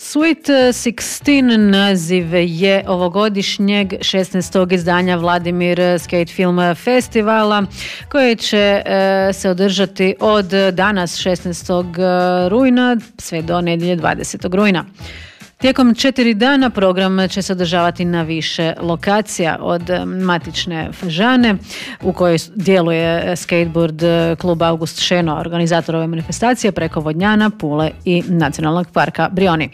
Sweet 16 naziv je ovogodišnjeg 16. izdanja Vladimir Skate Film Festivala koje će se održati od danas 16. rujna sve do nedjelje 20. rujna. Tijekom 4 dana program će se održavati na više lokacija, od matične Fažane u kojoj djeluje skateboard klub August Šeno, organizator ove manifestacije, preko Vodnjana, Pule i Nacionalnog parka Brijoni.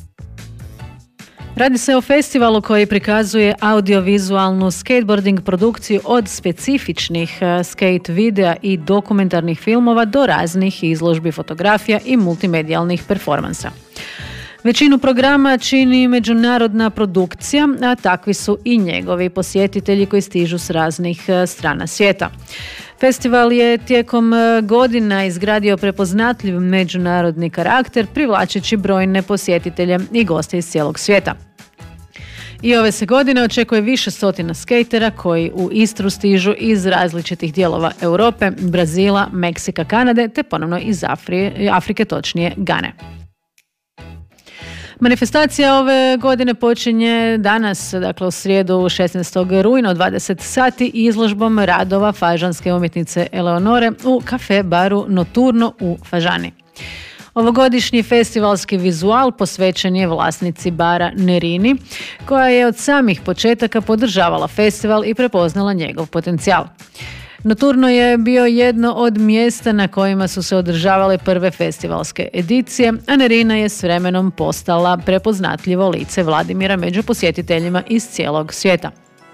Radi se o festivalu koji prikazuje audiovizualnu skateboarding produkciju od specifičnih skate videa i dokumentarnih filmova do raznih izložbi fotografija i multimedijalnih performansa. Većinu programa čini međunarodna produkcija, a takvi su i njegovi posjetitelji koji stižu s raznih strana svijeta. Festival je tijekom godina izgradio prepoznatljiv međunarodni karakter, privlačeći brojne posjetitelje i goste iz cijelog svijeta. I ove se godine očekuje više stotina skatera koji u Istru stižu iz različitih dijelova Europe, Brazila, Meksika, Kanade te ponovno iz Afrike, točnije Gane. Manifestacija ove godine počinje danas, dakle u srijedu 16. rujna u 20 sati izložbom radova fažanske umjetnice Eleonore u kafe baru Noturno u Fažani. Ovogodišnji festivalski vizual posvećen je vlasnici bara Nerini, koja je od samih početaka podržavala festival i prepoznala njegov potencijal. Noturno je bio jedno od mjesta na kojima su se održavale prve festivalske edicije, a Nerina je s vremenom postala prepoznatljivo lice Vladimira među posjetiteljima iz cijelog svijeta.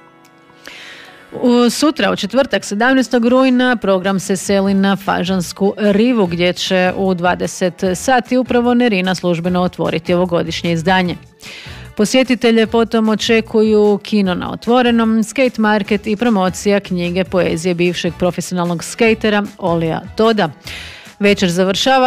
Sutra, u četvrtak 17. rujna, program se seli na Fažansku rivu gdje će u 20 sati upravo Nerina službeno otvoriti ovogodišnje izdanje. Posjetitelje potom očekuju kino na otvorenom, skate market i promocija knjige poezije bivšeg profesionalnog skatera Olija Toda. Večer završava